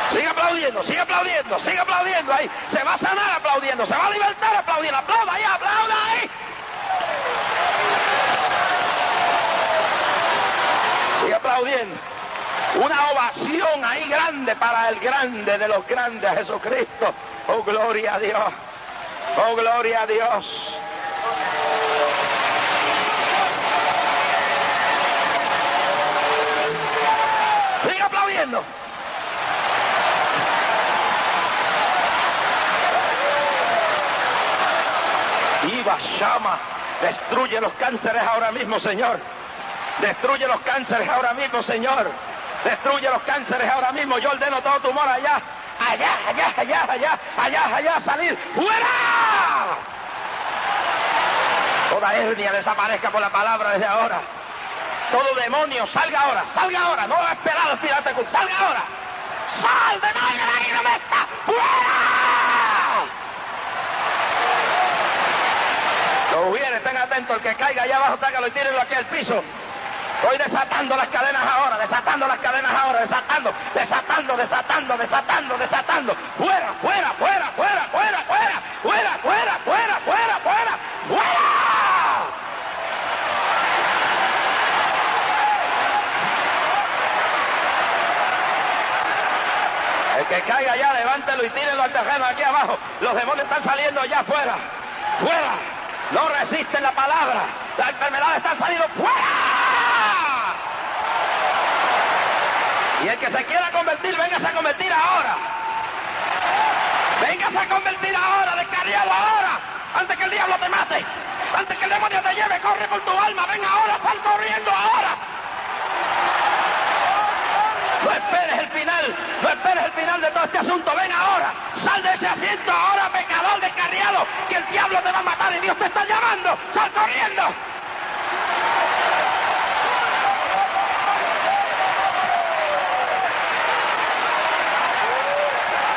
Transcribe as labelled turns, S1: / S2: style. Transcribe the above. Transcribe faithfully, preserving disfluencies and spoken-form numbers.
S1: Sigue aplaudiendo, sigue aplaudiendo, sigue aplaudiendo ahí. Se va a sanar aplaudiendo, se va a libertar aplaudiendo. Aplauda ahí, aplauda ahí. Sigue aplaudiendo. Una ovación ahí grande para el grande de los grandes, Jesucristo. Oh, gloria a Dios. Oh, gloria a Dios. Sigue aplaudiendo. Iba Shama, destruye los cánceres ahora mismo, Señor. Destruye los cánceres ahora mismo, Señor. Destruye los cánceres ahora mismo. Yo ordeno todo tumor allá, allá, allá, allá, allá, allá, allá, salir. ¡Fuera! Toda hernia desaparezca por la palabra desde ahora. Todo demonio, salga ahora, salga ahora. No va a esperar al pirata, salga ahora. ¡Sal, demonio, ahí no me está! ¡Fuera! Los viene, estén atentos, el que caiga allá abajo, tágalo y tírenlo aquí al piso. Estoy desatando las cadenas ahora, desatando las cadenas ahora, desatando, desatando, desatando, desatando, desatando. Fuera, fuera, fuera, fuera, fuera, fuera, fuera, fuera, fuera, fuera, fuera, fuera. El que caiga allá, levántelo y tírenlo al terreno aquí abajo. Los demonios están saliendo allá afuera, fuera. No resisten la palabra. Las enfermedades están saliendo fuera. Y el que se quiera convertir, véngase a convertir ahora. Véngase a convertir ahora, descarriado ahora. Antes que el diablo te mate. Antes que el demonio te lleve, corre por tu alma. Ven ahora, sal corriendo ahora. No esperes el final, no esperes el final de todo este asunto. Ven ahora, sal de ese asiento ahora, pecador descarriado, que el diablo te va a matar y Dios te está llamando. Sal